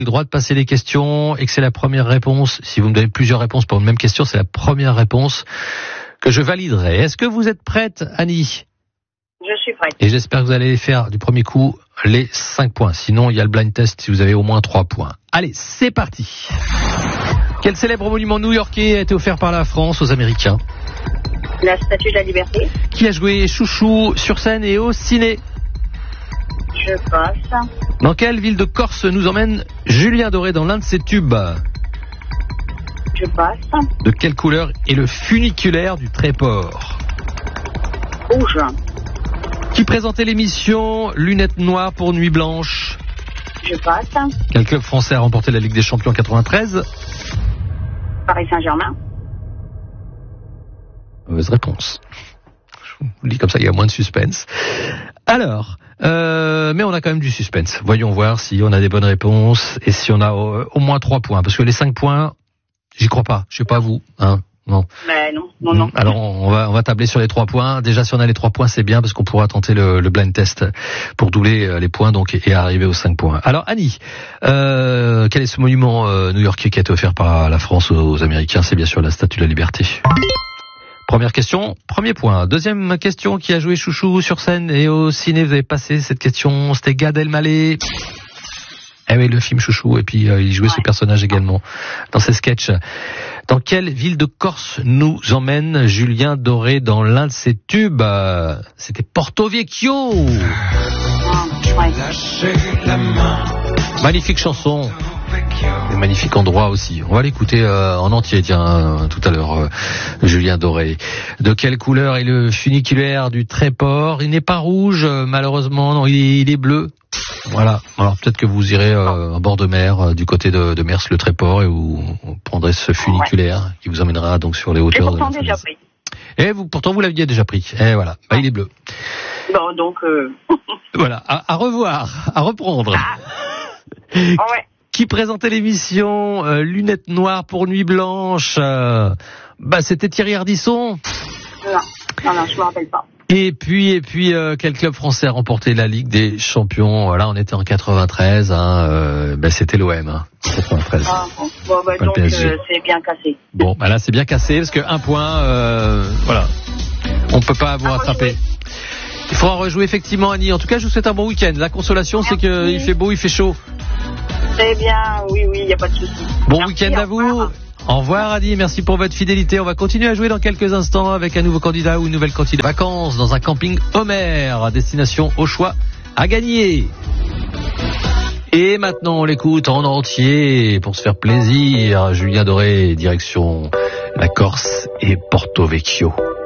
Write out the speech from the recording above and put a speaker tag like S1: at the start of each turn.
S1: Le droit de passer les questions et que c'est la première réponse. Si vous me donnez plusieurs réponses pour une même question, c'est la première réponse que je validerai. Est-ce que vous êtes prête, Annie ?
S2: Je suis prête.
S1: Et j'espère que vous allez faire du premier coup les 5 points. Sinon, il y a le blind test si vous avez au moins 3 points. Allez, c'est parti. Quel célèbre monument new-yorkais a été offert par la France aux Américains ?
S2: La Statue de la Liberté.
S1: Qui a joué Chouchou sur scène et au ciné ?
S2: Je passe.
S1: Dans quelle ville de Corse nous emmène Julien Doré dans l'un de ses tubes ?
S2: Je passe.
S1: De quelle couleur est le funiculaire du Tréport ?
S2: Rouge.
S1: Qui présentait l'émission Lunettes Noires pour Nuit Blanche ?
S2: Je passe.
S1: Quel club français a remporté la Ligue des Champions en 93 ?
S2: Paris Saint-Germain.
S1: Mauvaise réponse. Je vous le dis comme ça, il y a moins de suspense. Alors, mais on a quand même du suspense. Voyons voir si on a des bonnes réponses et si on a au moins 3 points. Parce que les 5 points, j'y crois pas. Je sais pas vous, hein. Non.
S2: Ben non.
S1: Alors on va tabler sur les 3 points. Déjà si on a les 3 points c'est bien parce qu'on pourra tenter le blind test pour doubler les points donc et arriver aux 5 points. Alors Annie, quel est ce monument new-yorkais qui a été offert par la France aux Américains ? C'est bien sûr la Statue de la Liberté. Première question, premier point. Deuxième question, qui a joué Chouchou sur scène et au ciné ? Vous avez passé cette question, c'était Gad Elmaleh. Eh oui, le film Chouchou, et puis il jouait ce personnage également dans ses sketchs. Dans quelle ville de Corse nous emmène Julien Doré dans l'un de ses tubes ? C'était Porto Vecchio. Magnifique chanson. Et magnifique endroit aussi. On va l'écouter en entier, tiens, tout à l'heure, Julien Doré. De quelle couleur est le funiculaire du Tréport ? Il n'est pas rouge, malheureusement, non, il est bleu. Voilà. Alors peut-être que vous irez en bord de mer, du côté de Mers-le-Tréport, et vous prendrez ce funiculaire qui vous emmènera donc sur les hauteurs.
S2: J'ai pourtant déjà pris.
S1: Et pourtant vous l'aviez déjà pris. Et voilà. Bah, il est bleu.
S2: Bon, donc.
S1: Voilà. À revoir, à reprendre.
S2: Ouais.
S1: Qui présentait l'émission Lunettes Noires pour Nuit Blanche ? C'était Thierry Ardisson.
S2: Non, je me rappelle pas.
S1: Et puis, quel club français a remporté la Ligue des Champions ? Là, on était en 93, c'était l'OM, 93.
S2: Donc c'est bien cassé.
S1: Bon, là, c'est bien cassé, parce que 1 point, voilà. On peut pas vous rattraper. Il faudra rejouer effectivement, Annie. En tout cas, je vous souhaite un bon week-end. La consolation, c'est qu'il fait beau, il fait chaud.
S2: Très bien, oui, il n'y a pas de souci.
S1: Bon week-end à vous. Au revoir Adi, merci pour votre fidélité. On va continuer à jouer dans quelques instants avec un nouveau candidat ou une nouvelle candidate. Vacances dans un camping Homer, destination au choix à gagner. Et maintenant on l'écoute en entier pour se faire plaisir. Julien Doré, direction la Corse et Porto Vecchio.